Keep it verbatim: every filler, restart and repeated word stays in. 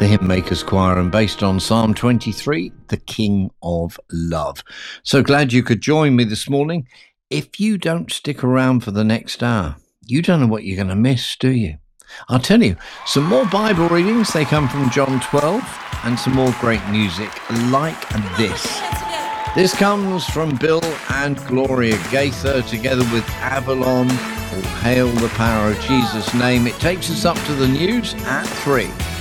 the Hymn Makers Choir, and based on Psalm twenty-three, the King of Love. So glad you could join me this morning. If you don't stick around for the next hour, you don't know what you're going to miss, do you? I'll tell you, some more Bible readings, they come from John twelve, and some more great music like this. This comes from Bill and Gloria Gaither together with Avalon. All hail the power of Jesus' name. It takes us up to the news at three.